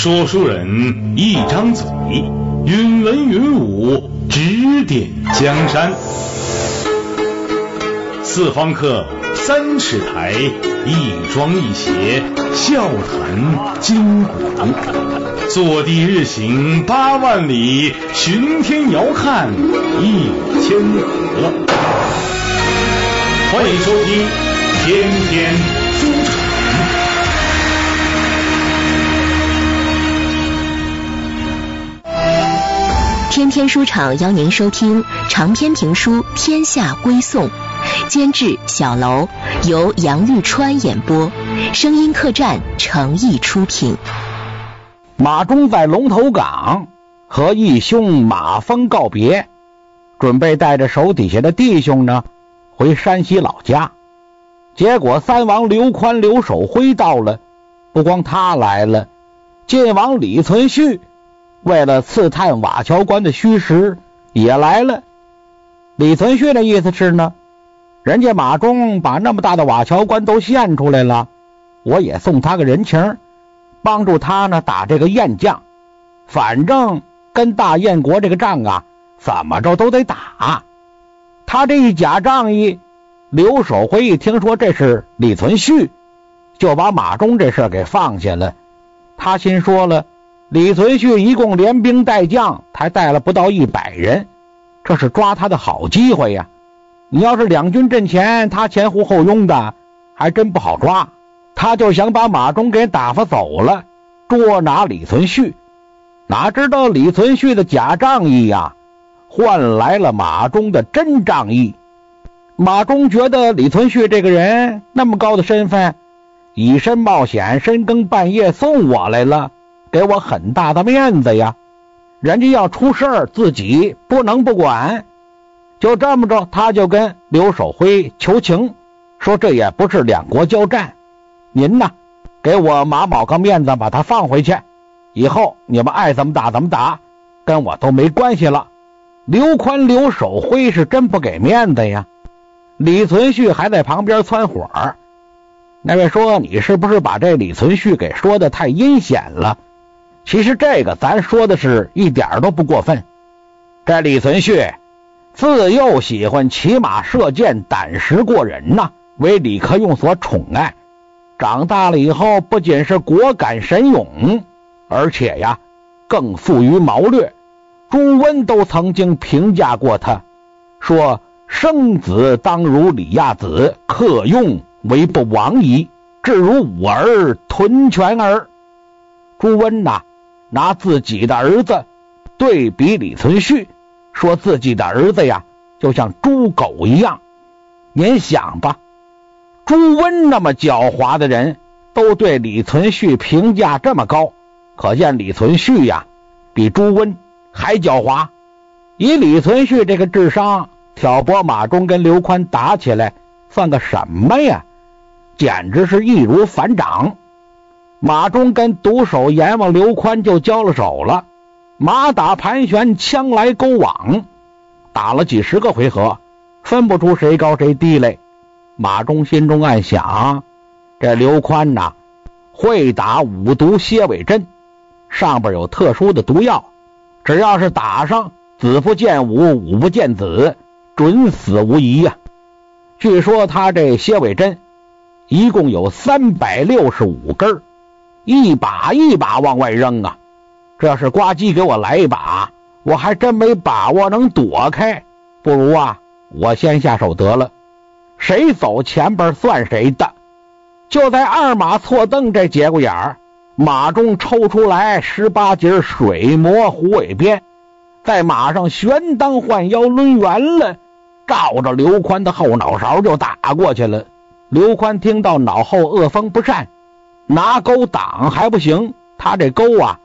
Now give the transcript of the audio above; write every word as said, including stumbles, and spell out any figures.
说书人一张嘴，云文云武，指点江山。四方客，三尺台，一庄一谐，笑谈今古。坐地日行八万里，巡天遥看一千河。欢迎收听天天书场。 天天书场邀您收听长篇评书《天下归颂》，监制小楼，由杨玉川演播，声音客栈诚意出品。 马忠在龙头岗和义兄马峰告别，准备带着手底下的弟兄呢回山西老家。结果三王刘宽、刘守辉到了，不光他来了，晋王李存勖为了刺探瓦桥关的虚实也来了。李存勖的意思是呢，人家马忠把那么大的瓦桥关都献出来了，我也送他个人情，帮助他呢打这个燕将，反正跟大燕国这个仗啊怎么着都得打。他这一假仗义，刘守辉一听说这是李存勖，就把马忠这事给放下了。他心说了，李存勖一共连兵带将才带了不到一百人，这是抓他的好机会呀。你要是两军阵前，他前呼后拥的，还真不好抓。他就想把马忠给打发走了，捉拿李存勖。哪知道李存勖的假仗义呀，换来了马忠的真仗义。马忠觉得李存勖这个人那么高的身份，以身冒险，深更半夜送我来了，给我很大的面子呀，人家要出事儿，自己不能不管。就这么着，他就跟刘守辉求情，说这也不是两国交战，您呢给我马某个面子，把他放回去，以后你们爱怎么打怎么打，跟我都没关系了。刘宽、刘守辉是真不给面子呀。李存勖还在旁边窜火，那位说你是不是把这李存勖给说的太阴险了？其实这个咱说的是一点都不过分。这李存勖自幼喜欢骑马射箭，胆识过人呐，为李克用所宠爱。长大了以后，不仅是果敢神勇，而且呀更富于谋略。朱温都曾经评价过他，说生子当如李亚子，克用为不亡矣，至如吾儿屯犬儿。朱温呐拿自己的儿子对比李存勖，说自己的儿子呀就像猪狗一样。您想吧，朱温那么狡猾的人都对李存勖评价这么高，可见李存勖呀比朱温还狡猾。以李存勖这个智商，挑拨马忠跟刘宽打起来算个什么呀，简直是易如反掌。马忠跟毒手阎王刘宽就交了手了，马打盘旋，枪来钩往，打了几十个回合，分不出谁高谁低来。马忠心中暗想，这刘宽呐会打五毒蝎尾针，上边有特殊的毒药，只要是打上，子不见武，武不见子，准死无疑呀。据说他这蝎尾针一共有三百六十五根，一把一把往外扔啊，这要是呱唧给我来一把，我还真没把握能躲开，不如啊我先下手得了，谁走前边算谁的。就在二马错蹬这节骨眼儿，马忠抽出来十八节水磨虎尾鞭，在马上悬当换腰抡圆了，照着刘宽的后脑勺就打过去了。刘宽听到脑后恶风不善，拿钩挡还不行，他这钩啊